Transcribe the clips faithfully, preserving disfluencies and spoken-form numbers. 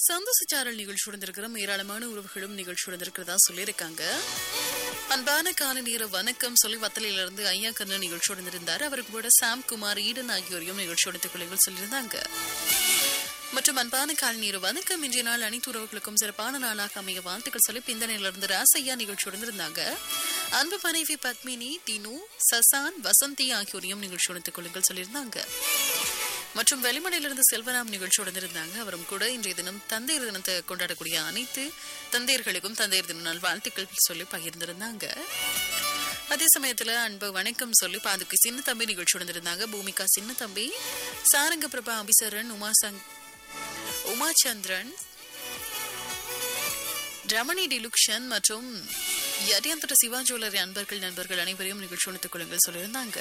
சந்தோஷச்சாரல் நிகழ்ச்சியுடன் இருக்கிற ஏராளமான உறவுகளும் நிகழ்ச்சியுடன் இருக்கிறதா சொல்லியிருக்காங்க. அன்பான காலை நேர வணக்கம் சொல்லி வத்தலையில இருந்து ஐயா கண்ணு நிகழ்ச்சியுடன் இருந்தார். அவருக்கு கூட சாம் குமார் ஈடன் ஆகியோரையும் நிகழ்ச்சியோட கொள்ளைகள் சொல்லியிருந்தாங்க. மற்றும் அன்பான காலை நேர வணக்கம் இன்றைய நாள் அனைத்து உறவுகளுக்கும் சிறப்பான நாளாக அமைய வாழ்த்துக்கள் சொல்லி பிந்தனையில இருந்து ராசையா நிகழ்ச்சியுடன் இருந்தாங்க. அன்பு மனைவி பத்மினி, தினு, சசான், வசந்தி ஆகியோரையும் நிகழ்ச்சியோட கொள்ளைகள் சொல்லியிருந்தாங்க. மற்றும் வெளிமடையிலிருந்து செல்வராம் நிகழ்ச்சியோடு இருந்தாங்க. அவரும் கூட இன்றைய தினம் தந்தையர் தினத்தை கொண்டாடக்கூடிய அனைத்து தந்தையர்களுக்கும் தந்தையர் தின நாள் வாழ்த்துக்கள் சொல்லி பகிர்ந்திருந்தாங்க. அதே சமயத்துல அன்பு வணக்கம் சொல்லி பாதுக்கு சின்ன தம்பி நிகழ்ச்சியோடு இருந்தாங்க. பூமிகா சின்ன தம்பி, சாரங்க பிரபா அபிசரன், உமாசங் உமாச்சந்திரன், ரமணி டிலுக்ஷன் மற்றும் யடியந்தர சிவா ஜுவல்லரி அன்பர்கள் நண்பர்கள் அனைவரையும் நிகழ்ச்சியோடு கொள்ளுங்கள் சொல்லியிருந்தாங்க.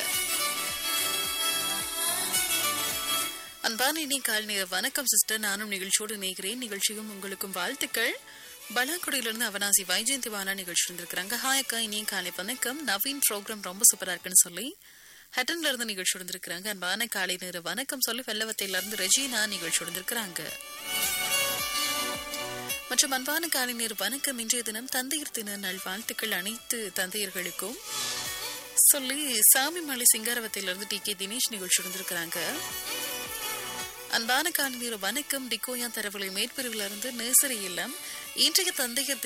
அன்பான இனி கால் நேர வணக்கம் சிஸ்டர், நானும் நிகழ்ச்சியோடு இணைகிறேன். நிகழ்ச்சியும் உங்களுக்கும் வாழ்த்துக்கள். பலாக்குடியிலிருந்து அவனாசி வைஜெயந்தி வானா நிகழ்ச்சி இருந்திருக்கிறாங்க. ஹாய் அக்கா, இனியும் காலை வணக்கம். நவீன் ப்ரோக்ராம் ரொம்ப சூப்பரா இருக்குன்னு சொல்லி ஹட்டன்ல இருந்து நிகழ்ச்சி இருந்திருக்கிறாங்க. அன்பான காலை நேர வணக்கம் சொல்லி வெள்ளவத்தையில இருந்து ரெஜினா நிகழ்ச்சி இருந்திருக்கிறாங்க. மற்றும் அன்பான காலை நேர வணக்கம். இன்றைய தினம் தந்தையர் தின நல் வாழ்த்துக்கள் அனைத்து தந்தையர்களுக்கும் சொல்லி சாமிமலை சிங்காரவத்தையிலிருந்து டி கே தினேஷ் நிகழ்ச்சி இருந்திருக்கிறாங்க. அன்பான காலை நேர வணக்கம். டிகோயா தரவுகளை மேற்பிரிவிலிருந்து நேசரி இல்லம் இன்றைய தந்தையர்